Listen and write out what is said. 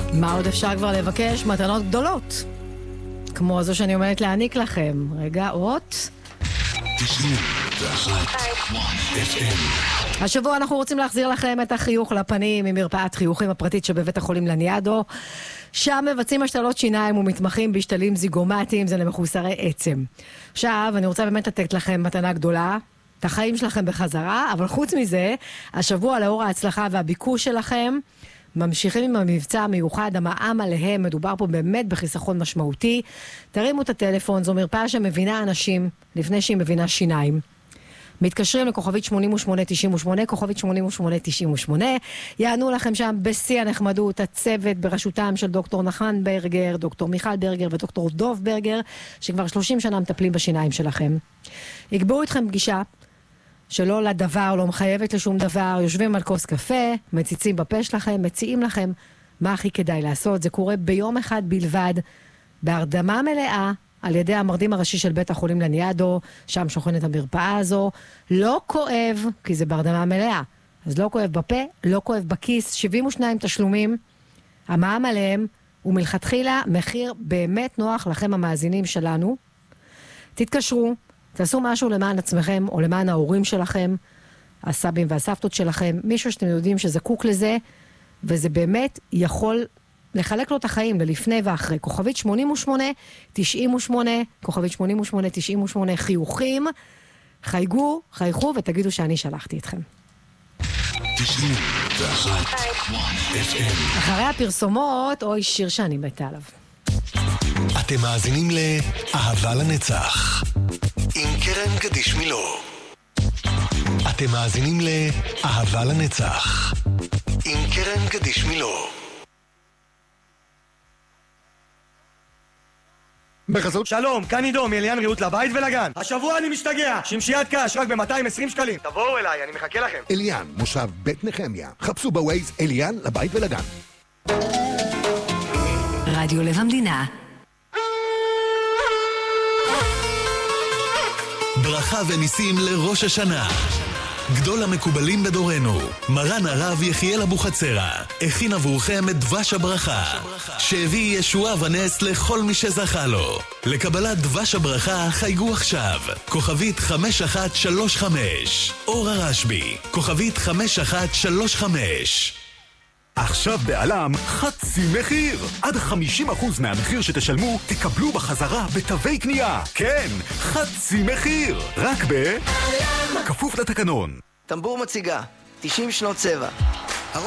מה עוד אפשר כבר לבקש? מתנות גדולות. כמו זו שאני עומדת להעניק לכם. רגע, אות. השבוע אנחנו רוצים להחזיר לכם את החיוך לפנים ממרפאת חיוכים הפרטית שבבית החולים לניאדו. שם מבצעים השתלות שיניים ומתמחים בהשתלים זיגומטיים, זה למחוסרי עצם. עכשיו אני רוצה באמת לתת לכם מתנה גדולה, את החיים שלכם בחזרה, אבל חוץ מזה, השבוע לאור ההצלחה והביקוש שלכם, ממשיכים עם המבצע המיוחד, המע"מ עליהם, מדובר פה באמת בחיסכון משמעותי. תרימו את הטלפון, זו מרפאה שמבינה אנשים לפני שהיא מבינה שיניים. מתקשרים לכוכבית 8898, כוכבית 8898, יענו לכם שם בשיא הנחמדות, הצוות בראשותם של דוקטור נחמן ברגר, דוקטור מיכל ברגר ודוקטור דוב ברגר, שכבר 30 שנה מטפלים בשיניים שלכם. יקבעו איתכם פגישה, שלא לדבר, לא מחייבת לשום דבר, יושבים על כוס קפה, מציצים בפה שלכם, מציעים לכם מה הכי כדאי לעשות. זה קורה ביום אחד בלבד, בהרדמה מלאה, על ידי המרדים הראשי של בית החולים לניאדו, שם שוכנת המרפאה הזו. לא כואב, כי זה בהרדמה מלאה. אז לא כואב בפה, לא כואב בכיס, 72 תשלומים, המע"מ עליהם, ומלכתחילה מחיר באמת נוח לכם המאזינים שלנו. תתקשרו, תעשו משהו למען עצמכם או למען ההורים שלכם, הסבים והסבתות שלכם, מישהו שאתם יודעים שזקוק לזה, וזה באמת יכול לחלק לו את החיים ללפני ואחרי. כוכבית 8898, כוכבית 8898, חיוכים, חייכו ותגידו שאני שלחתי אתכם. 91 FM. אחרי הפרסומות, אוי, שיר שאני מתה עליו. אתם מאזינים לאהבה לנצח עם קרן קדיש מילו. אתם מאזינים לאהבה לנצח עם קרן קדיש מילו. בחסות שלום, כאן עידו מאליאן ריהוט לבית ולגן. השבוע אני משתגע, שמשיית קש רק ב-220 שקלים. תבואו אליי, אני מחכה לכם. אליאן, מושב בית נחמיה. חפשו בווייז אליאן לבית ולגן. רדיו לב המדינה. ברכה וניסים לראש השנה. גדול המקובלים בדורנו, מרן הרב יחיאל אבוחצירא, הכין עבורכם את דבש הברכה, שהביא ישועה ונס לכל מי שזכה לו. לקבלת דבש הברכה חייגו עכשיו, כוכבית 5135, אור הרשבי, כוכבית 5135. עכשיו בעלם חצי מחיר. עד 50% מהמחיר שתשלמו תקבלו בחזרה בתווי קנייה. כן, חצי מחיר. רק כפוף לתקנון. טמבור מציגה 90 שנות צבע.